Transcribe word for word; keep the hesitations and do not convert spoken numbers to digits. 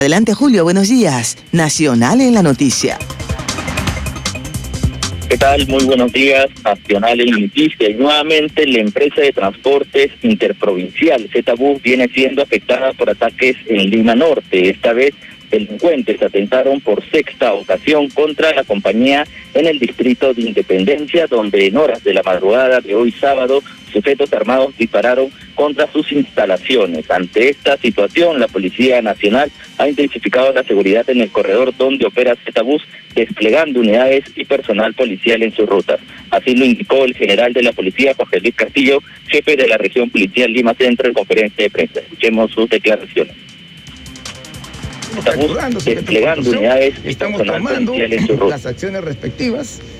Adelante, Julio, buenos días. Nacional en la noticia. ¿Qué tal? Muy buenos días. Nacional en la noticia. Y nuevamente la empresa de transportes interprovincial Z-Bus viene siendo afectada por ataques en Lima Norte. Esta vez delincuentes atentaron por sexta ocasión contra la compañía en el distrito de Independencia, donde en horas de la madrugada de hoy sábado sujetos armados dispararon contra sus instalaciones. Ante esta situación, la Policía Nacional ha intensificado la seguridad en el corredor donde opera Z-Bus, desplegando unidades y personal policial en sus rutas. Así lo indicó el general de la policía, José Luis Castillo, jefe de la región policial Lima Centro, en conferencia de prensa. Escuchemos sus declaraciones. Estamos desplegando unidades y estamos tomando las acciones respectivas